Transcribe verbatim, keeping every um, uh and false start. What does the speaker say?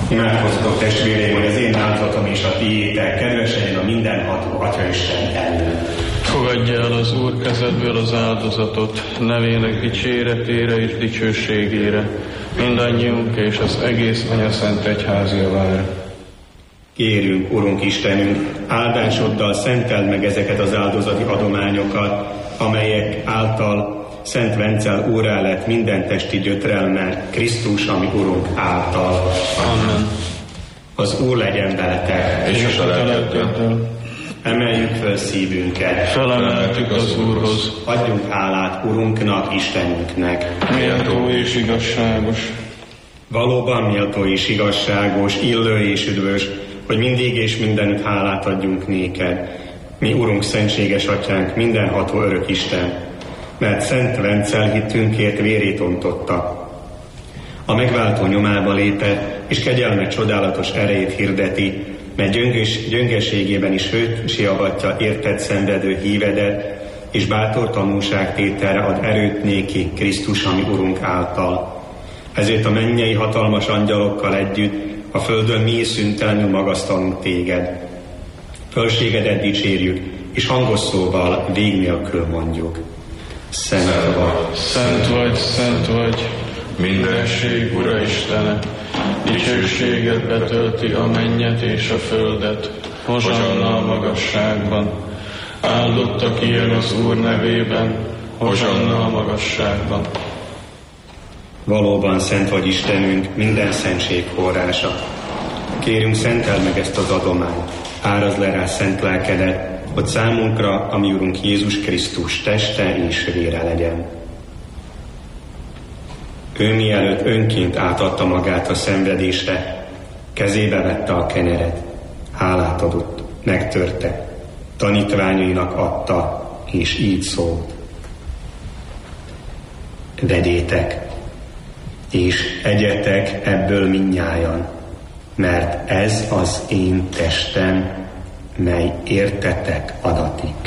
Imádkozzatok testvéreim, hogy az én áldozatom és a tiétek kedves legyen a mindenható Atyaisten elől. Fogadj el az Úr kezedből az áldozatot, nevének dicséretére és dicsőségére, mindannyiunk és az egész Anyaszent Egyház javára. Kérünk, Urunk Istenünk, áldásoddal szenteld meg ezeket az áldozati adományokat, amelyek által Szent Vencel úrrá lett minden testi gyötrelmmel, Krisztus, ami Urunk által. Amen. Az Úr legyen veletek, és a lelkeddel. Emeljük föl szívünket. Felemeltük az Úrhoz. Adjunk hálát Urunknak, Istenünknek. Méltó és igazságos. Valóban méltó és igazságos, illő és üdvös, hogy mindig és mindenütt hálát adjunk néked. Mi, Urunk, szentséges Atyánk, mindenható örök Isten, mert Szent Vencel hittünkért vérét ontotta. A megváltó nyomába lépett, és kegyelme csodálatos erejét hirdeti, mert gyönges, gyöngeségében is hősi avatja érted szenvedő hívedet, és bátor tanúságtételre ad erőt néki Krisztus, ami Urunk által. Ezért a mennyei hatalmas angyalokkal együtt a földön mi szüntelenül magasztalunk téged. Fölségedet dicsérjük, és hangos szóval vég nélkül mondjuk. Szent vagy, szent vagy, szent vagy, mindenség Ura Istene, dicsőséget betölti a mennyet és a földet, hozsanna a magasságban. Áldott, aki jön az Úr nevében, hozsanna a magasságban. Valóban szent vagy Istenünk, minden szentség forrása. Kérünk, szenteld meg ezt az adományt, árazd le rá szent lelkedet, hogy számunkra, ami Urunk Jézus Krisztus teste és vére legyen. Ő mielőtt önként átadta magát a szenvedésre, kezébe vette a kenyeret, hálát adott, megtörte, tanítványainak adta, és így szólt. Vegyétek, és egyetek ebből mindnyájan, mert ez az én testem, mely értetek adatik.